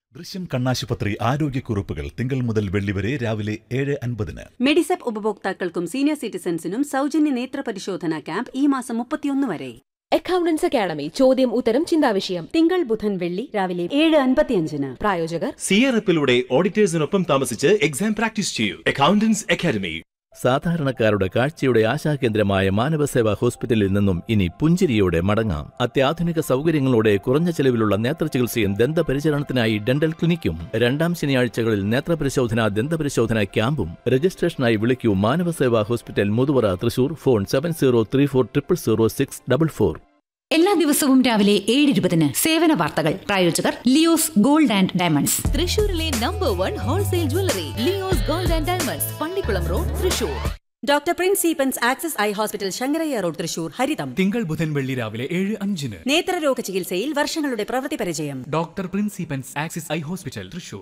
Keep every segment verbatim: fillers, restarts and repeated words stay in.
ദൃശ്യം കണ്ണാശുപത്രി ആരോഗ്യക്കുറിപ്പുകൾ തിങ്കൾ മുതൽ വെള്ളി വരെ രാവിലെ ഏഴ് അൻപതിന്. മെഡിസെപ് ഉപഭോക്താക്കൾക്കും സീനിയർ സിറ്റിസൺസിനും സൗജന്യ നേത്ര പരിശോധനാ ക്യാമ്പ് ഈ മാസം മുപ്പത്തിയൊന്ന് വരെ. അക്കൗണ്ടൻസ് അക്കാഡമി ചോദ്യം ഉത്തരം ചിന്താവിഷയം തിങ്കൾ ബുധൻ വെള്ളി രാവിലെ ഏഴ് അൻപത്തിയഞ്ചിന്. പ്രായോജകർ സിയറപ്പിലൂടെ ഓഡിറ്റേഴ്സിനൊപ്പം താമസിച്ച് എക്സാം പ്രാക്ടീസ് ചെയ്യൂ. Accountants academy. സാധാരണക്കാരുടെ കാഴ്ചയുടെ ആശാകേന്ദ്രമായ മാനവസേവാ ഹോസ്പിറ്റലിൽ നിന്നും ഇനി പുഞ്ചിരിയോടെ മടങ്ങാം. അത്യാധുനിക സൗകര്യങ്ങളോടെ കുറഞ്ഞ ചെലവിലുള്ള നേത്രചികിത്സയും ദന്തപരിചരണത്തിനായി ഡെന്റൽ ക്ലിനിക്കും. രണ്ടാം ശനിയാഴ്ചകളിൽ നേത്രപരിശോധന ദന്തപരിശോധന ക്യാമ്പും. രജിസ്ട്രേഷനായി വിളിക്കൂ Manavaseva hospital Muthuvara Thrissur. Phone seven zero three four triple zero six double four. എല്ലാ ദിവസവും രാവിലെ ഏഴ് ഇരുപതിന് സേവന വാർത്തകൾ. പ്രായോജകർ ലിയോസ് ഗോൾഡ് ആൻഡ് ഡയമണ്ട്സ്, തൃശൂരിലെ number one wholesale jewellery. Leo's gold and diamonds, Pallikkulam road, Thrissur. Doctor Prince സീപ്പൻസ് access eye hospital Sankaraiah road, Thrissur. ഹരിതം തിങ്കൾ ബുധൻ വെള്ളി രാവിലെ ഏഴ് അഞ്ചിന്. നേത്രരോഗ ചികിത്സയിൽ വർഷങ്ങളുടെ പ്രവൃത്തി പരിചയം. Doctor Prince സീപ്പൻസ് access eye hospital, Thrissur.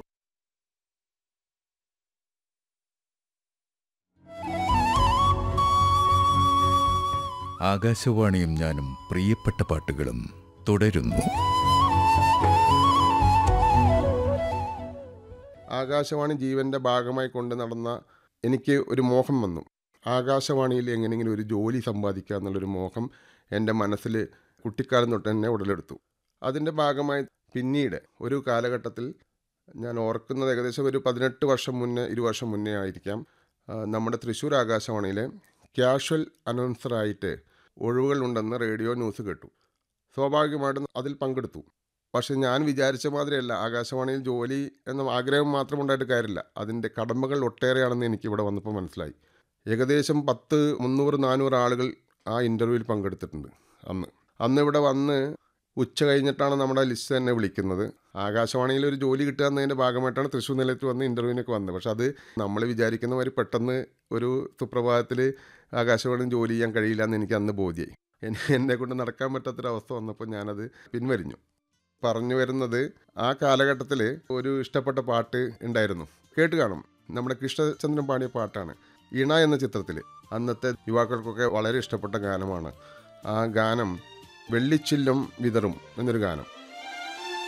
ആകാശവാണിയും ഞാനും പ്രിയപ്പെട്ട പാട്ടുകളും തുടരുന്നു. ആകാശവാണി ജീവൻ്റെ ഭാഗമായി കൊണ്ട് നടന്ന എനിക്ക് ഒരു മോഹം വന്നു. ആകാശവാണിയിൽ എങ്ങനെയെങ്കിലും ഒരു ജോലി സമ്പാദിക്കുക എന്നുള്ളൊരു മോഹം എൻ്റെ മനസ്സിൽ കുട്ടിക്കാലം തൊട്ട് തന്നെ ഉടലെടുത്തു. അതിൻ്റെ ഭാഗമായി പിന്നീട് ഒരു കാലഘട്ടത്തിൽ ഞാൻ ഓർക്കുന്നത് ഏകദേശം ഒരു പതിനെട്ട് വർഷം മുന്നേ ഇരു വർഷം മുന്നേ ആയിരിക്കാം, നമ്മുടെ തൃശ്ശൂർ ആകാശവാണിയിലെ ക്യാഷ്വൽ അനൗൺസറായിട്ട് ഒഴിവുകളുണ്ടെന്ന് റേഡിയോ ന്യൂസ് കേട്ടു. സ്വാഭാവികമായിട്ടും അതിൽ പങ്കെടുത്തു. പക്ഷെ ഞാൻ വിചാരിച്ച മാതിരിയല്ല. ആകാശവാണിയിൽ ജോലി എന്ന ആഗ്രഹം മാത്രം ഉണ്ടായിട്ട് കാര്യമില്ല, അതിൻ്റെ കടമകൾ ഒട്ടേറെയാണെന്ന് എനിക്ക് ഇവിടെ വന്നപ്പോൾ മനസ്സിലായി. ഏകദേശം പത്ത് മുന്നൂറ് നാനൂറ് ആളുകൾ ആ ഇൻ്റർവ്യൂവിൽ പങ്കെടുത്തിട്ടുണ്ട്. അന്ന് അന്ന് ഇവിടെ വന്ന് ഉച്ച കഴിഞ്ഞിട്ടാണ് നമ്മുടെ ലിസ്റ്റ് തന്നെ വിളിക്കുന്നത്. ആകാശവാണിയിൽ ഒരു ജോലി കിട്ടുക എന്നതിൻ്റെ ഭാഗമായിട്ടാണ് തൃശ്ശൂർ നിലയത്തിൽ വന്ന് ഇൻ്റർവ്യൂവിനൊക്കെ വന്നത്. പക്ഷെ അത് നമ്മൾ വിചാരിക്കുന്ന മാതിരി പെട്ടെന്ന് ഒരു സുപ്രഭാതത്തിൽ ആകാശവാണിയിൽ ജോലി ചെയ്യാൻ കഴിയില്ല എന്ന് എനിക്ക് അന്ന് ബോധ്യമായി. എന്നെ കൊണ്ട് നടക്കാൻ പറ്റാത്തൊരവസ്ഥ വന്നപ്പോൾ ഞാനത് പിൻവലിഞ്ഞു. പറഞ്ഞു വരുന്നത്, ആ കാലഘട്ടത്തിൽ ഒരു ഇഷ്ടപ്പെട്ട പാട്ട് ഉണ്ടായിരുന്നു, കേട്ട് കാണും. നമ്മുടെ കൃഷ്ണചന്ദ്രൻ പാടിയ പാട്ടാണ് ഇണ എന്ന ചിത്രത്തിൽ. അന്നത്തെ യുവാക്കൾക്കൊക്കെ വളരെ ഇഷ്ടപ്പെട്ട ഗാനമാണ്. ആ ഗാനം വെള്ളിച്ചില്ലും വിതറും എന്നൊരു ഗാനം.